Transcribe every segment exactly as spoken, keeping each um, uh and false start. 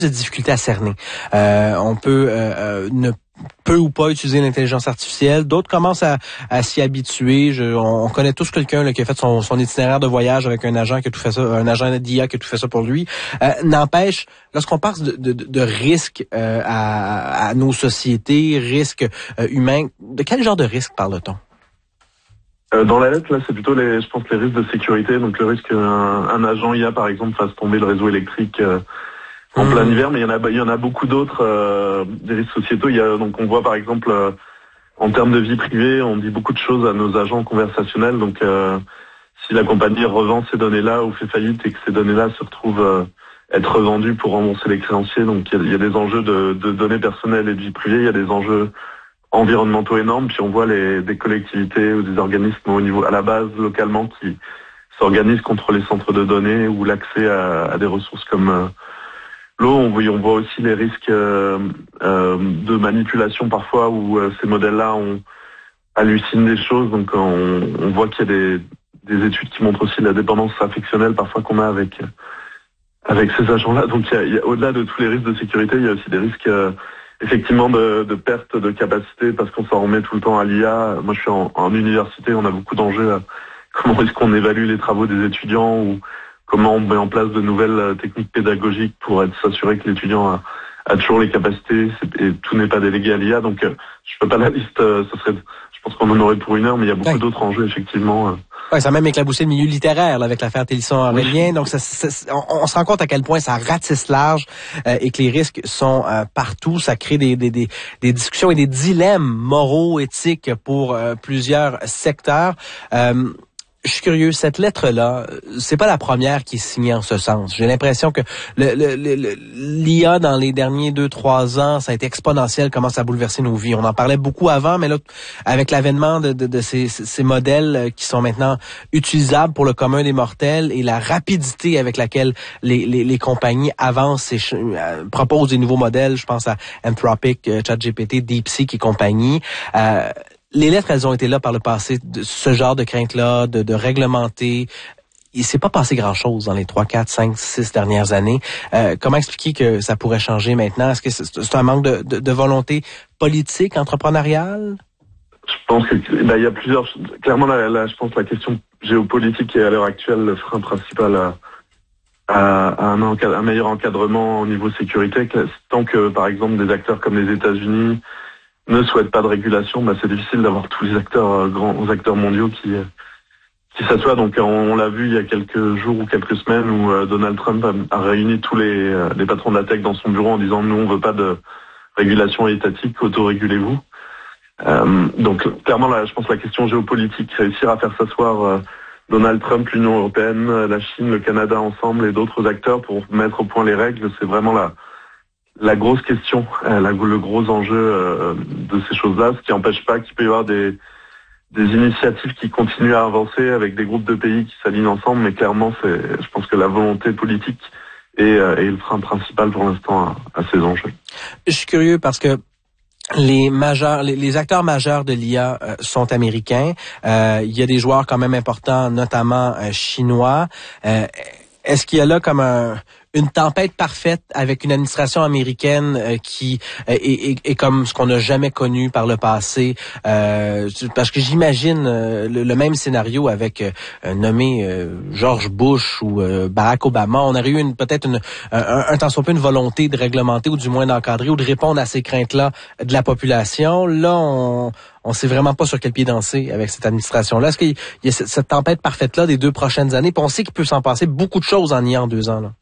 de difficulté à cerner. Euh, on peut euh, euh, ne peut ou pas utiliser l'intelligence artificielle. D'autres commencent à, à s'y habituer. Je, on, on connaît tous quelqu'un là, qui a fait son, son itinéraire de voyage avec un agent qui a tout fait ça, un agent d'I A qui a tout fait ça pour lui. Euh, n'empêche, lorsqu'on parle de, de, de risques euh, à, à nos sociétés, risques euh, humains, de quel genre de risque parle-t-on? Euh, dans la lettre, là, c'est plutôt les, je pense, les risques de sécurité. Donc le risque qu'un un agent I A, par exemple, fasse tomber le réseau électrique euh, en mmh. plein hiver, mais il y en a, il y en a beaucoup d'autres, euh, des risques sociétaux. Il y a, donc on voit par exemple, euh, en termes de vie privée, on dit beaucoup de choses à nos agents conversationnels. Donc euh, si la compagnie revend ces données-là ou fait faillite et que ces données-là se retrouvent euh, être revendues pour rembourser les créanciers, donc il y a, il y a des enjeux de, de données personnelles et de vie privée, il y a des enjeux environnementaux énormes. Puis on voit les, des collectivités ou des organismes au niveau, à la base, localement, qui s'organisent contre les centres de données ou l'accès à, à des ressources comme euh, l'eau. On voit, on voit aussi les risques euh, euh, de manipulation parfois où euh, ces modèles-là on hallucinent des choses. Donc on, on voit qu'il y a des, des études qui montrent aussi la dépendance affectionnelle parfois qu'on a avec avec ces agents-là. Donc il y a, il y a, au-delà de tous les risques de sécurité, il y a aussi des risques euh, effectivement de, de perte de capacité parce qu'on s'en remet tout le temps à l'I A. Moi je suis en, en université, on a beaucoup d'enjeux. À comment est-ce qu'on évalue les travaux des étudiants ou comment on met en place de nouvelles techniques pédagogiques pour être s'assurer que l'étudiant a, a toujours les capacités et tout n'est pas délégué à l'I A. Donc, euh, je fais pas la liste. Euh, ce serait, je pense qu'on en aurait pour une heure, mais il y a beaucoup ouais. d'autres enjeux effectivement. Euh. Ouais, ça a même éclaboussé le milieu littéraire là, avec l'affaire Télisson-Aurélien. Oui. Donc, ça, ça, on, on se rend compte à quel point ça ratisse large euh, et que les risques sont euh, partout. Ça crée des, des, des, des discussions et des dilemmes moraux, éthiques pour euh, plusieurs secteurs. Euh, Je suis curieux, cette lettre-là, c'est pas la première qui est signée en ce sens. J'ai l'impression que le, le, le, l'I A dans les derniers deux, trois ans, ça a été exponentiel, commence à bouleverser nos vies. On en parlait beaucoup avant, mais là, avec l'avènement de, de, de ces, ces modèles qui sont maintenant utilisables pour le commun des mortels et la rapidité avec laquelle les, les, les compagnies avancent et euh, proposent des nouveaux modèles, je pense à Anthropic, ChatGPT, DeepSeek et compagnie, euh, les lettres, elles ont été là par le passé, de ce genre de crainte-là, de, de réglementer. Il s'est pas passé grand-chose dans les trois, quatre, cinq, six dernières années. Euh, comment expliquer que ça pourrait changer maintenant? Est-ce que c'est, c'est un manque de, de, de volonté politique, entrepreneuriale? Je pense que ben, il y a plusieurs. Clairement, la, la, je pense que la question géopolitique est à l'heure actuelle le frein principal à, à, à un, encadre, un meilleur encadrement au niveau sécurité. Tant que, par exemple, des acteurs comme les États-Unis ne souhaitent pas de régulation, bah c'est difficile d'avoir tous les acteurs euh, grands acteurs mondiaux qui euh, qui s'assoient. Donc on, on l'a vu il y a quelques jours ou quelques semaines où euh, Donald Trump a, a réuni tous les euh, les patrons de la tech dans son bureau en disant nous on veut pas de régulation étatique, autorégulez-vous. Euh, donc clairement là, je pense que la question géopolitique, réussir à faire s'asseoir euh, Donald Trump, l'Union européenne, la Chine, le Canada ensemble et d'autres acteurs pour mettre au point les règles, c'est vraiment la La grosse question, euh, la, le gros enjeu euh, de ces choses-là, ce qui n'empêche pas qu'il peut y avoir des, des initiatives qui continuent à avancer avec des groupes de pays qui s'alignent ensemble, mais clairement, c'est, je pense que la volonté politique est, euh, est le frein principal pour l'instant à, à ces enjeux. Je suis curieux parce que les majeurs, les, les acteurs majeurs de l'I A euh, sont américains. Euh, il y a des joueurs quand même importants, notamment euh, chinois. Euh, est-ce qu'il y a là comme un une tempête parfaite avec une administration américaine euh, qui euh, est, est, est comme ce qu'on n'a jamais connu par le passé. Euh, parce que j'imagine euh, le, le même scénario avec euh, nommé euh, George Bush ou euh, Barack Obama. On aurait eu une, peut-être une, un, un tant soit peu une volonté de réglementer ou du moins d'encadrer ou de répondre à ces craintes-là de la population. Là, on on sait vraiment pas sur quel pied danser avec cette administration-là. Est-ce qu'il y a cette, cette tempête parfaite-là des deux prochaines années? Puis on sait qu'il peut s'en passer beaucoup de choses en y en deux ans, là.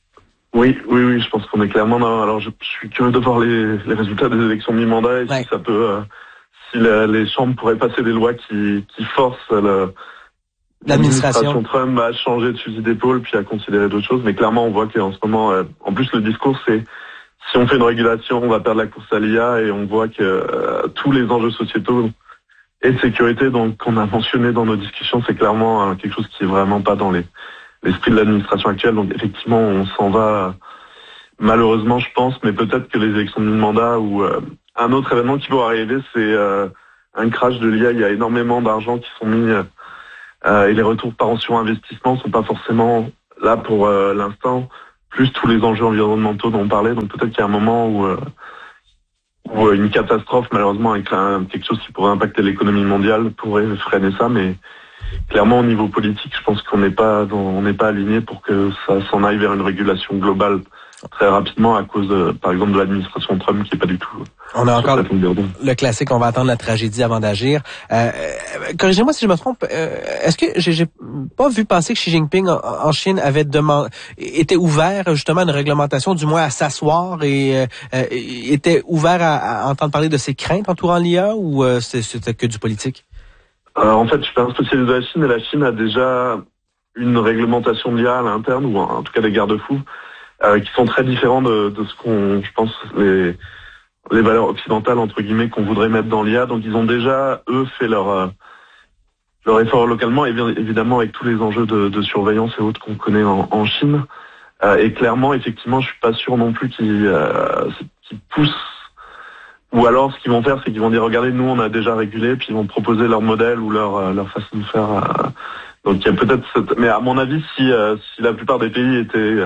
Oui, oui, oui, je pense qu'on est clairement dans... Alors, je, je suis curieux de voir les, les résultats des élections de mi-mandat et ouais. si ça peut... Euh, si la, les chambres pourraient passer des lois qui, qui forcent le, l'administration Trump à changer de fusil d'épaule puis à considérer d'autres choses. Mais clairement, on voit qu'en ce moment... Euh, en plus, le discours, c'est si on fait une régulation, on va perdre la course à l'I A et on voit que euh, tous les enjeux sociétaux et de sécurité donc qu'on a mentionné dans nos discussions, c'est clairement euh, quelque chose qui est vraiment pas dans les... l'esprit de l'administration actuelle. Donc effectivement, on s'en va malheureusement, je pense, mais peut-être que les élections de mi-mandat ou euh, un autre événement qui va arriver, c'est euh, un crash de l'I A. Il y a énormément d'argent qui sont mis euh, et les retours par an sur investissement sont pas forcément là pour euh, l'instant. plus tous les enjeux environnementaux dont on parlait. Donc peut-être qu'il y a un moment où, euh, où une catastrophe, malheureusement, avec un, quelque chose qui pourrait impacter l'économie mondiale, pourrait freiner ça. Mais clairement, au niveau politique, je pense qu'on n'est pas dans, on n'est pas aligné pour que ça s'en aille vers une régulation globale très rapidement à cause, de, par exemple, de l'administration Trump qui est pas du tout. On a encore le, le classique, on va attendre la tragédie avant d'agir. Euh, corrigez-moi si je me trompe. Euh, est-ce que j'ai, j'ai pas vu passer que Xi Jinping en, en Chine avait demandé, était ouvert justement à une réglementation, du moins à s'asseoir et euh, était ouvert à, à entendre parler de ses craintes entourant l'I A ou euh, c'était que du politique? Euh, en fait, je suis pas un spécialiste de la Chine et la Chine a déjà une réglementation de l'I A à l'interne ou en tout cas des garde-fous. Euh, qui sont très différents de, de ce qu'on, je pense, les, les valeurs occidentales, entre guillemets, qu'on voudrait mettre dans l'I A. Donc ils ont déjà, eux, fait leur, euh, leur effort localement, et bien évidemment avec tous les enjeux de, de surveillance et autres qu'on connaît en, en Chine. Euh, et clairement, effectivement, je suis pas sûr non plus qu'ils, euh, qu'ils poussent, ou alors ce qu'ils vont faire, c'est qu'ils vont dire, regardez, nous on a déjà régulé, puis ils vont proposer leur modèle ou leur, leur façon de faire. Euh, donc il y a peut-être cette... Mais à mon avis, si, euh, si la plupart des pays étaient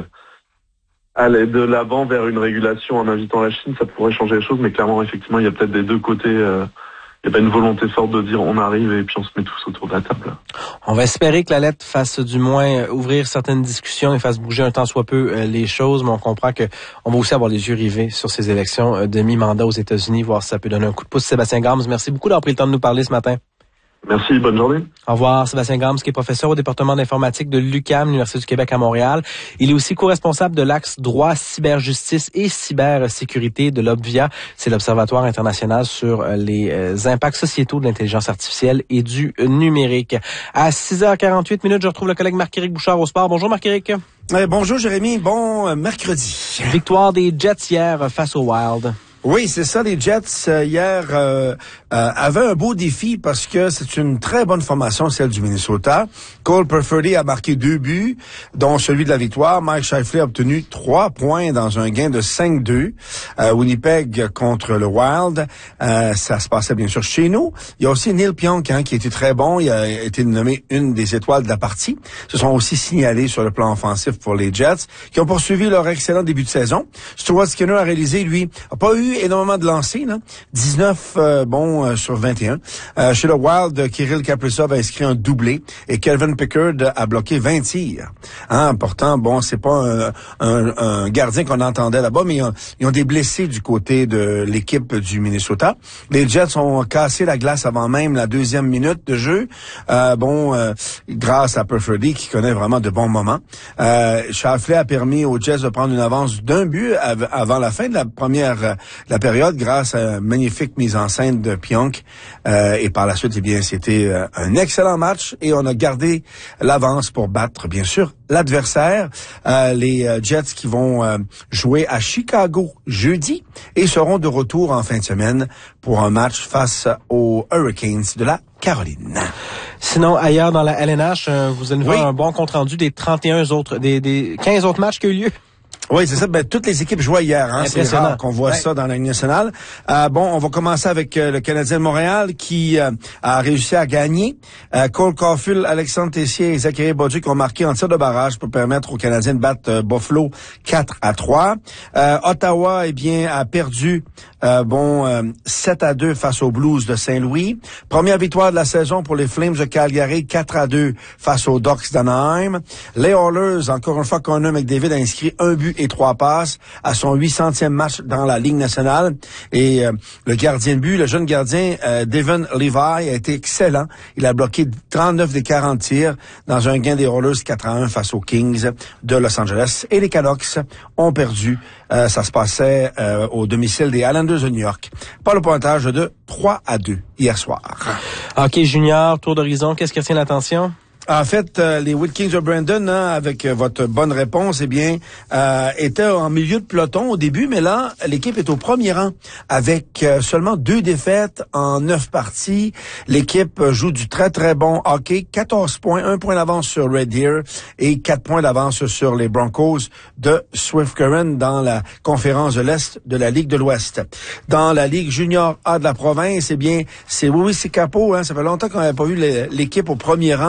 aller de l'avant vers une régulation en invitant la Chine, ça pourrait changer les choses, mais clairement, effectivement, il y a peut-être des deux côtés, euh, il y a pas une volonté forte de dire on arrive et puis on se met tous autour de la table. On va espérer que la lettre fasse du moins ouvrir certaines discussions et fasse bouger un tant soit peu euh, les choses, mais on comprend que on va aussi avoir les yeux rivés sur ces élections euh, de mi-mandat aux États-Unis, voir si ça peut donner un coup de pouce. Sébastien Grams, merci beaucoup d'avoir pris le temps de nous parler ce matin. Merci, bonne journée. Au revoir, Sébastien Grams, qui est professeur au département d'informatique de l'U Q A M, l'Université du Québec à Montréal. Il est aussi co-responsable de l'axe droit, cyberjustice et cybersécurité de l'Obvia. C'est l'Observatoire international sur les impacts sociétaux de l'intelligence artificielle et du numérique. À six heures quarante-huit minutes, je retrouve le collègue Marc-Éric Bouchard au sport. Bonjour Marc-Éric. Eh, bonjour Jérémy, bon euh, mercredi. Victoire des Jets hier face au Wild. Oui, c'est ça, les Jets euh, hier euh, euh, avaient un beau défi parce que c'est une très bonne formation, celle du Minnesota. Cole Perfetti a marqué deux buts, dont celui de la victoire. Mike Scheifele a obtenu trois points dans un gain de cinq deux. Euh, Winnipeg contre le Wild, euh, ça se passait bien sûr chez nous. Il y a aussi Neil Pionk hein, qui a été très bon, il a été nommé une des étoiles de la partie. Se sont aussi signalés sur le plan offensif pour les Jets, qui ont poursuivi leur excellent début de saison. Stuart Skinner a réalisé, lui, a pas eu énormément de lancers, là. dix-neuf euh, bons euh, sur vingt et un. Euh, chez le Wild, Kirill Kaprizov a inscrit un doublé et Kelvin Pickard a bloqué vingt tirs. Hein, pourtant, bon, c'est pas un, un, un gardien qu'on entendait là-bas, mais ils ont, ils ont des blessés du côté de l'équipe du Minnesota. Les Jets ont cassé la glace avant même la deuxième minute de jeu. Euh, bon, euh, grâce à Perfetti qui connaît vraiment de bons moments. Euh, Scheifele a permis aux Jets de prendre une avance d'un but av- avant la fin de la première euh, la période grâce à une magnifique mise en scène de Pionk. Euh, et par la suite, eh bien, c'était euh, un excellent match et on a gardé l'avance pour battre, bien sûr, l'adversaire. Euh, les euh, Jets qui vont euh, jouer à Chicago jeudi et seront de retour en fin de semaine pour un match face aux Hurricanes de la Caroline. Sinon, ailleurs dans la L N H, euh, vous allez nous oui. faire un bon compte-rendu des trente et un autres, des, des quinze autres matchs qui ont eu lieu. Oui, c'est ça. Ben, toutes les équipes jouaient hier. Hein? C'est rare qu'on voit ouais. ça dans la Ligue nationale. Euh, bon, on va commencer avec euh, le Canadien de Montréal qui euh, a réussi à gagner. Euh, Cole Caulfield, Alexandre Tessier et Zachary Bodjic ont marqué en tir de barrage pour permettre aux Canadiens de battre euh, Buffalo quatre à trois. Euh, Ottawa, eh bien, a perdu euh, bon euh, sept à deux face aux Blues de Saint-Louis. Première victoire de la saison pour les Flames de Calgary, quatre à deux face aux Ducks d'Anaheim. Les Oilers, encore une fois, Connor McDavid a inscrit un but et trois passes à son huit centième match dans la Ligue nationale. Et euh, le gardien de but, le jeune gardien euh, Devon Levi a été excellent. Il a bloqué trente-neuf des quarante tirs dans un gain des Oilers quatre à un face aux Kings de Los Angeles. Et les Canucks ont perdu. Euh, ça se passait euh, au domicile des Islanders de New York par le pointage de trois à deux hier soir. Hockey junior, tour d'horizon, qu'est-ce qui retient l'attention? En fait, euh, les Wilkins de Brandon, hein, avec euh, votre bonne réponse, eh bien, euh, étaient en milieu de peloton au début, mais là, l'équipe est au premier rang avec euh, seulement deux défaites en neuf parties. L'équipe joue du très, très bon hockey. quatorze points, un point d'avance sur Red Deer et quatre points d'avance sur les Broncos de Swift Current dans la conférence de l'Est de la Ligue de l'Ouest. Dans la Ligue junior A de la province, eh bien, c'est oui, oui, c'est Capo, hein, ça fait longtemps qu'on n'avait pas vu l'équipe au premier rang de son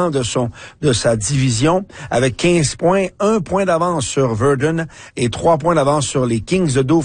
champion de sa division avec quinze points, un point d'avance sur Verdun et trois points d'avance sur les Kings de Dauphin.